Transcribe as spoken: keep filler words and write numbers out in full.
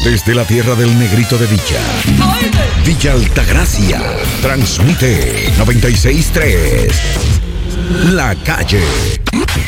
Desde la tierra del Negrito de Villa, Villa Altagracia, transmite noventa y seis punto tres. La Calle.